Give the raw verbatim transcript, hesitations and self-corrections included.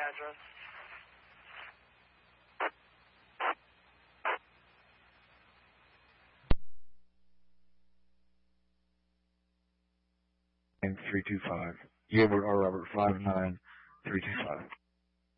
address. three two five. Gilbert R. Robert five nine three two five.